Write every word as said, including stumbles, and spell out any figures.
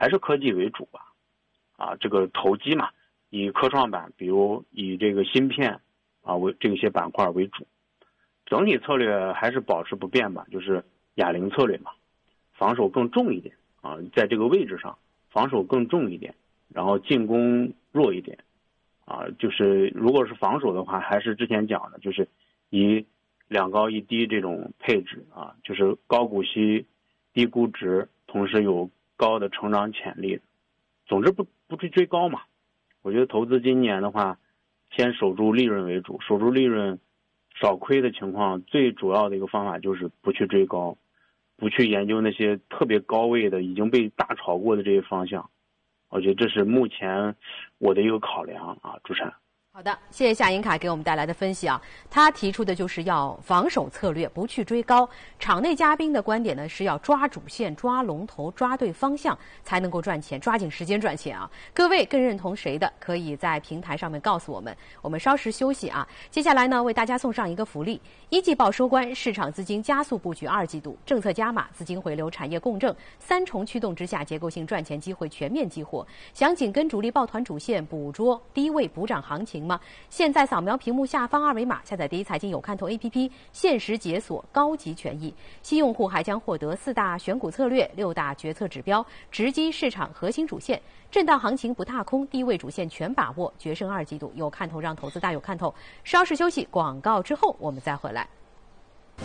还是科技为主吧。啊，这个投机嘛，以科创板，比如以这个芯片啊为这些板块为主，整体策略还是保持不变吧，就是哑铃策略嘛，防守更重一点啊，在这个位置上防守更重一点，然后进攻弱一点啊，就是如果是防守的话，还是之前讲的，就是以两高一低这种配置啊，就是高股息、低估值，同时有高的成长潜力。总之不不去追高嘛，我觉得投资今年的话，先守住利润为主，守住利润，少亏的情况，最主要的一个方法就是不去追高，不去研究那些特别高位的已经被大炒过的这些方向。我觉得这是目前我的一个考量啊，主持人。 好的，谢谢夏银凯给我们带来的分析啊。他提出的就是要防守策略，不去追高。场内嘉宾的观点呢是要抓主线、抓龙头、抓对方向，才能够赚钱，抓紧时间赚钱啊。各位更认同谁的，可以在平台上面告诉我们。我们稍事休息啊。接下来呢，为大家送上一个福利：一季报收官，市场资金加速布局二季度，政策加码，资金回流，产业共振，三重驱动之下，结构性赚钱机会全面激活。想紧跟主力抱团主线，捕捉低位补涨行情吗？现在扫描屏幕下方二维码，下载第一财经有看头 A P P， 限时解锁高级权益。新用户还将获得四大选股策略、六大决策指标，直击市场核心主线，震荡行情不踏空，低位主线全把握，决胜二季度有看头，让投资大有看头。稍事休息，广告之后我们再回来。